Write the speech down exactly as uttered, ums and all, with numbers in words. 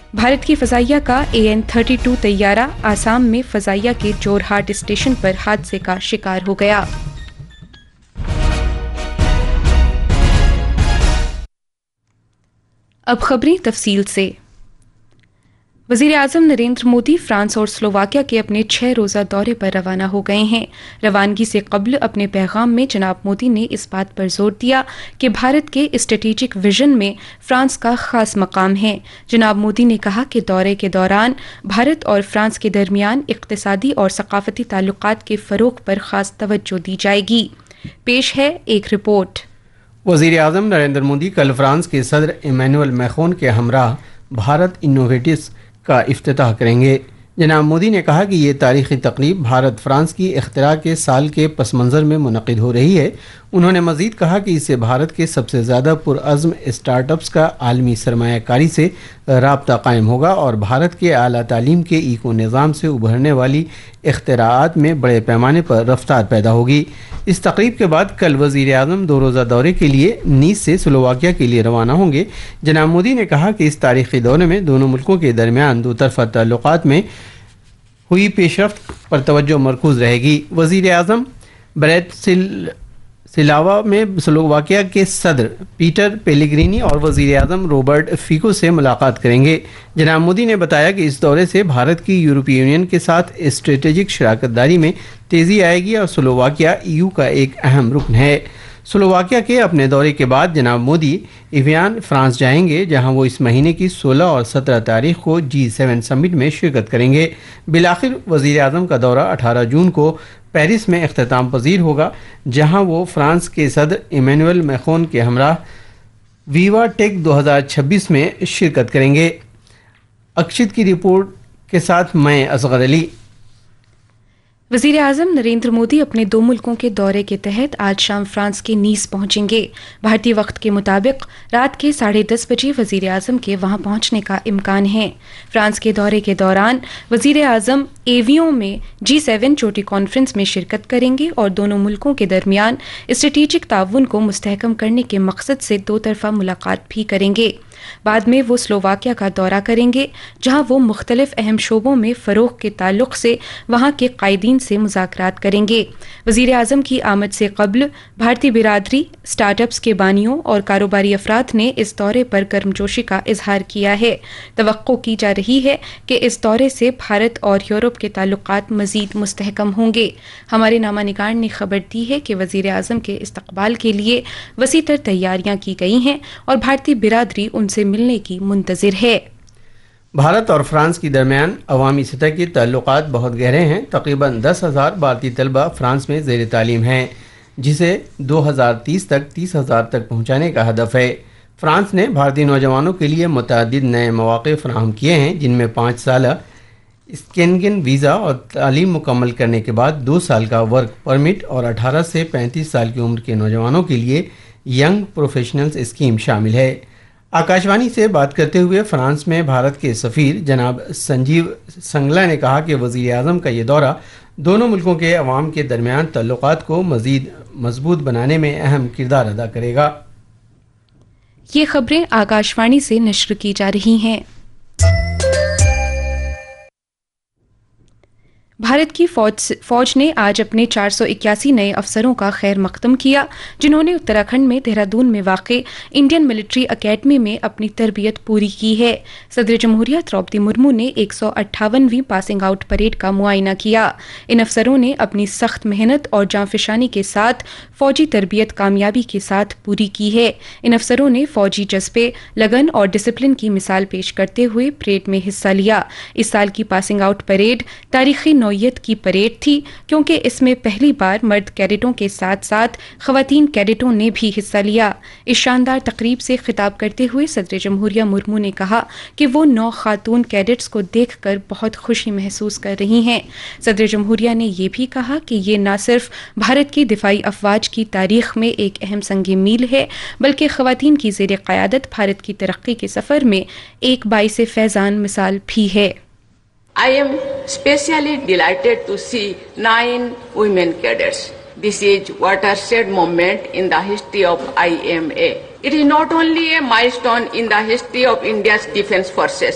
भारत की फजाइया का A N thirty two तैयारा Assam में फजाइया के जोरहाट स्टेशन पर हादसे का शिकार हो गया। अब खबरें तफसील से। वज़ीर आज़म नरेंद्र मोदी फ्रांस और स्लोवाकिया के अपने छह रोज़ा दौरे पर रवाना हो गए हैं। रवानगी से कबल अपने पैगाम में जनाब मोदी ने इस बात पर जोर दिया कि भारत के स्ट्रेटेजिक विजन में फ्रांस का खास मकाम है। जनाब मोदी ने कहा कि दौरे के दौरान भारत और फ्रांस के दरमियान इक़्तिसादी और सकाफती ताल्लुकात के फ़रोग़ पर ख़ास तवज्जो दी जाएगी। पेश है एक रिपोर्ट। वज़ीर आज़म नरेंद्र मोदी कल फ्रांस के सदर इमैनुअल मैक्रोन के हमराह भारत इनोवेटिव्स का इफ्तिताह करेंगे। जनाब मोदी ने कहा कि ये तारीख़ी तक़रीब भारत फ्रांस की इख्तिरा के साल के पस मंज़र में मुनक़िद हो रही है। उन्होंने मज़ीद कहा कि इससे भारत के सबसे ज़्यादा पुरअज़्म स्टार्टअप्स का आलमी सरमायाकारी से राब्ता कायम होगा और भारत के आला तालीम के इको निज़ाम से उभरने वाली इख्तिराआत में बड़े पैमाने पर रफ्तार पैदा होगी। इस तक़रीब के बाद कल वज़ीर आज़म दो रोज़ा दौरे के लिए नीस से स्लोवाकिया के लिए रवाना होंगे। जनाब मोदी ने कहा कि इस तारीख़ी दौरे में दोनों मुल्कों के दरमियान दो तरफ़ा ताल्लुक़ात में हुई पेशरफ्त पर तवज्जो मरकूज़ रहेगी। वज़ीर आज़म ब्रैटिस्लावा सिलावा में स्लोवाकिया के सदर पीटर पेलेग्रिनी और वज़ीर आज़म रॉबर्ट फीको से मुलाकात करेंगे। जनाब मोदी ने बताया कि इस दौरे से भारत की यूरोपीय यूनियन के साथ स्ट्रेटेजिक शराकत दारी में तेज़ी आएगी और स्लोवाकिया ई यू का एक अहम रुकन है। स्लोवाकिया के अपने दौरे के बाद जनाब मोदी इवियान फ्रांस जाएंगे, जहां वो इस महीने की सोलह और सत्रह तारीख को जी सेवन समिट में शिरकत करेंगे। बिलाखिर वज़ीर आज़म का दौरा अठारह जून को पेरिस में इख्तिताम पजीर होगा, जहां वो फ्रांस के सदर इमैनुअल मैक्रोन के हमराह वीवा टेक दो हज़ार छब्बीस में शिरकत करेंगे। अक्षित की रिपोर्ट के साथ मैं असगर अली। वज़ीर आज़म नरेंद्र मोदी अपने दो मुल्कों के दौरे के तहत आज शाम फ्रांस के नीस पहुंचेंगे। भारतीय वक्त के मुताबिक रात के साढ़े दस बजे वज़ीर आज़म के वहां पहुंचने का इम्कान है। फ्रांस के दौरे के दौरान वज़ीर आज़म एवियों में जी सेवन चोटी कॉन्फ्रेंस में शिरकत करेंगे और दोनों मुल्कों के दरमियान स्ट्रेटेजिक ताउन को मुस्तहकम करने के मकसद से दो तरफ़ा मुलाकात भी करेंगे। बाद में वो स्लोवाकिया का दौरा करेंगे, जहां वो मुख्तलिफ अहम शोबों में फ़रोग़ के ताल्लुक़ से वहां के कायदीन से मुज़ाकरात करेंगे। वज़ीर आज़म की आमद से कबल भारतीय बिरादरी, स्टार्टअप्स के बानियों और कारोबारी अफराद ने इस दौरे पर गर्मजोशी का इजहार किया है। तवक्को की जा रही है कि इस दौरे से भारत और यूरोप के ताल्लुकात मज़ीद मुस्तहकम होंगे। हमारे नामा निगार ने खबर दी है कि वज़ीर आज़म के इस्तकबाल के लिए वसी तर तैयारियां की गई हैं और भारतीय बिरादरी उनसे मिलने की मुंतज़िर है। भारत और फ्रांस के दरमियान अवामी सतह के ताल्लुकात बहुत गहरे हैं। तकरीबन दस हज़ार भारतीय तलबा फ्रांस में ज़ेर तालीम हैं, जिसे दो हज़ार तीस तक तीस हज़ार तक पहुँचाने का हदफ है। फ्रांस ने भारतीय नौजवानों के लिए मुतअद्दिद नए मौक़े फराहम किए हैं, जिनमें पाँच साल स्केंगन वीज़ा और तालीम मुकम्मल करने के बाद दो साल का वर्क परमिट और अठारह से पैंतीस साल की उम्र के नौजवानों के लिए यंग प्रोफेशनल्स स्कीम शामिल है। आकाशवाणी से बात करते हुए फ्रांस में भारत के सफ़ीर जनाब संजीव संगला ने कहा कि वज़ीर आज़म का ये दौरा दोनों मुल्कों के अवाम के दरमियान ताल्लुकात को मज़ीद मजबूत बनाने में अहम किरदार अदा करेगा। ये खबरें आकाशवाणी से नश्र की जा रही हैं। भारत की फौज फौज ने आज अपने चार सौ इक्यासी नए अफसरों का खैर मकदम किया, जिन्होंने उत्तराखंड में देहरादून में वाक़े इंडियन मिलिट्री अकेडमी में अपनी तरबियत पूरी की है। सदर जमहूरिया द्रौपदी मुर्मू ने एक सौ अट्ठावनवीं पासिंग आउट परेड का मुआयना किया। इन अफसरों ने अपनी सख्त मेहनत और जांफिशानी के साथ फौजी तरबियत कामयाबी के साथ पूरी की है। इन अफसरों ने फौजी जज्बे, लगन और डिसिप्लिन की मिसाल पेश करते हुए परेड में हिस्सा लिया। इस साल की पासिंग आउट परेड तारीखी नौयत की परेड थी, क्योंकि इसमें पहली बार मर्द कैडेटों के साथ साथ खवातीन कैडेटों ने भी हिस्सा लिया। इस शानदार तकरीब से खिताब करते हुए सदर जमहूरिया मुर्मू ने कहा कि वो नौ खातून कैडेट्स को देखकर बहुत खुशी महसूस कर रही हैं। सदर जमहूरिया ने यह भी कहा कि ये न सिर्फ भारत की दिफाई अफवाज की तारीख में एक अहम संगे मील है, बल्कि खवातीन की ज़ेर क़यादत भारत की तरक्की के सफ़र में एक बाइसे फैज़ान मिसाल भी है। I am especially delighted to see nine women cadets. This is a watershed moment in the history of I M A. It is not only a milestone in the history of India's defense forces,